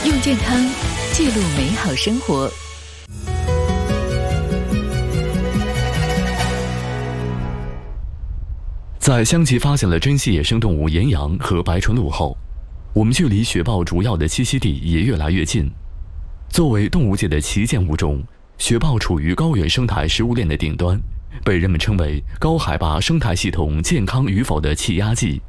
用健康记录美好生活。在相继发现了珍稀野生动物岩羊和白唇鹿后，我们距离雪豹主要的栖息地也越来越近。作为动物界的旗舰物种，雪豹处于高原生态食物链的顶端，被人们称为高海拔生态系统健康与否的气压计。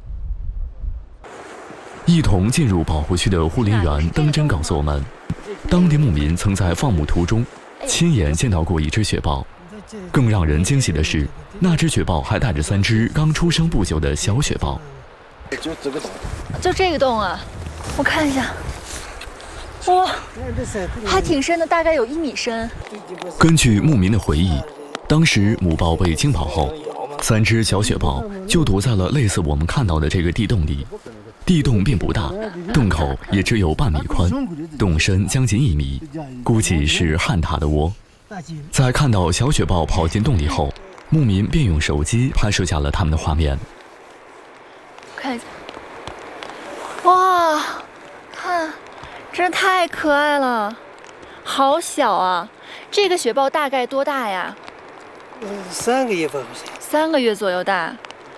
一同进入保护区的护林员登真告诉我们，当地牧民曾在放牧途中亲眼见到过一只雪豹。更让人惊喜的是，那只雪豹还带着3只刚出生不久的小雪豹。 就这个洞， 就这个洞啊，我看一下，哇，还挺深的，大概有1米深。 根据牧民的回忆，当时母豹被惊跑后，3只小雪豹就躲在了类似我们看到的这个地洞里。地洞并不大，洞口也只有半米宽，洞深将近1米，估计是旱獭的窝。在看到小雪豹跑进洞里后，牧民便用手机拍摄下了它们的画面。 看一下，哇，看，真太可爱了，好小啊！这个雪豹大概多大呀 3个月吧 ？3个月左右大。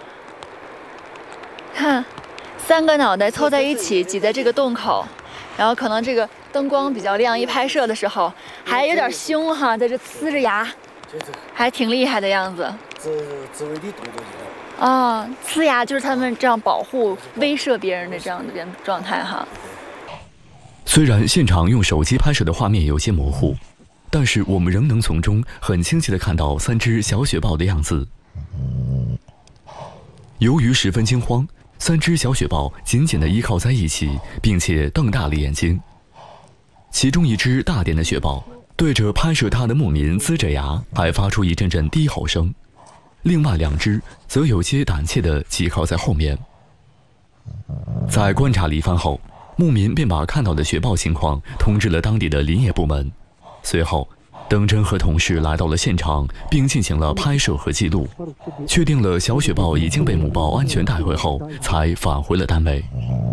看，3个脑袋凑在一起，挤在这个洞口，然后可能这个灯光比较亮，一拍摄的时候还有点凶哈，在这呲着牙，还挺厉害的样子。 自卫的动作啊，呲牙就是他们这样保护、威慑别人的这样的状态哈。 虽然现场用手机拍摄的画面有些模糊，但是我们仍能从中很清晰地看到3只小雪豹的样子。由于十分惊慌，3只小雪豹紧紧地依靠在一起，并且瞪大了眼睛。其中一只大点的雪豹对着拍摄它的牧民呲着牙，还发出一阵阵低吼声。另外2只则有些胆怯地挤靠在后面。在观察了一番后，牧民便把看到的雪豹情况通知了当地的林业部门。随后，登真和同事来到了现场，并进行了拍摄和记录，确定了小雪豹已经被母豹安全带回后，才返回了单位。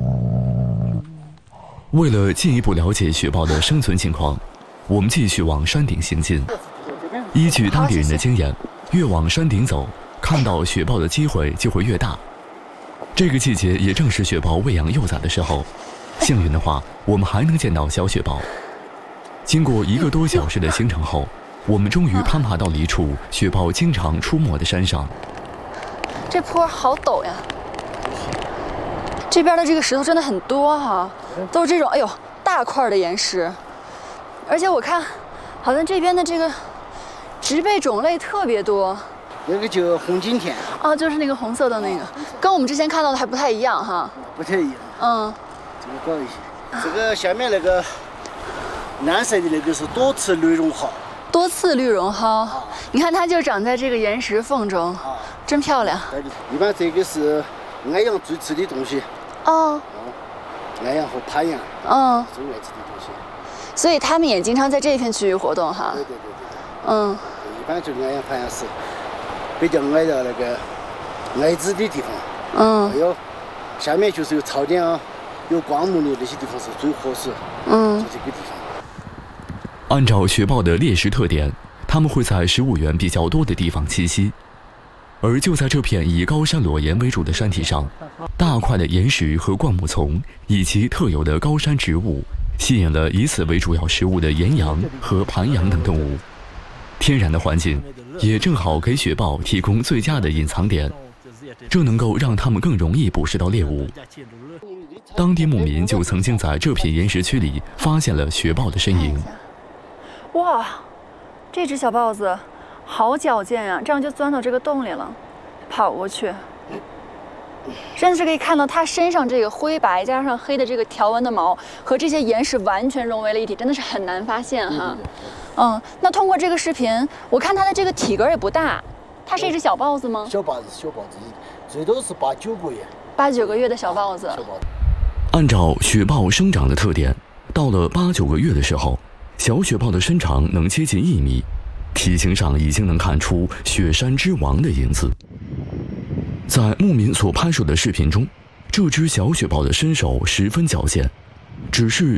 为了进一步了解雪豹的生存情况，我们继续往山顶行进。依据当地人的经验，越往山顶走，看到雪豹的机会就会越大。这个季节也正是雪豹喂养幼崽的时候，幸运的话，我们还能见到小雪豹。经过1个多小时的行程后，我们终于攀爬到了一处雪豹经常出没的山上。 这坡好陡呀！这边的这个石头真的很多哈，都是这种大块的岩石，而且我看好像这边的这个植被种类特别多。 那个叫红景天啊，就是那个红色的那个，跟我们之前看到的还不太一样哈。 不太一样。这个高一些。这个下面那个蓝色的那个是多刺绿绒蒿。 多刺绿绒蒿，你看它就长在这个岩石缝中，真漂亮。 一般这个是安阳最吃的东西。安阳和潘阳。最爱吃的东西。 所以他们也经常在这片区域活动哈。 对。一般就安阳、潘阳是比较爱的那个爱子的地方。还有下面就是有槽点啊，有灌木的那些地方是最合适。就这个地方。 按照雪豹的猎食特点，它们会在食物源比较多的地方栖息。而就在这片以高山裸岩为主的山体上，大块的岩石和灌木丛以及特有的高山植物，吸引了以此为主要食物的岩羊和盘羊等动物。天然的环境也正好给雪豹提供最佳的隐藏点，这能够让它们更容易捕食到猎物。当地牧民就曾经在这片岩石区里发现了雪豹的身影。 哇，这只小豹子好矫健呀，这样就钻到这个洞里了，跑过去，真的是可以看到它身上这个灰白加上黑的这个条纹的毛和这些岩石完全融为了一体，真的是很难发现哈。那通过这个视频，我看它的这个体格也不大，它是一只小豹子吗？ 小豹子，最多是8、9个月。 8、9个月的小豹子。 按照雪豹生长的特点，到了8、9个月的时候，小雪豹的身长能接近1米，体型上已经能看出雪山之王的影子。在牧民所拍摄的视频中，这只小雪豹的身手十分矫健，只是